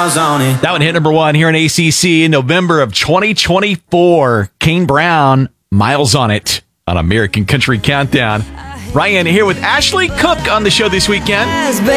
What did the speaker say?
miles on it. That one hit number one here in ACC in November of 2024. Kane Brown, Miles on It on American Country Countdown. Ryan here with Ashley Cook on the show this weekend.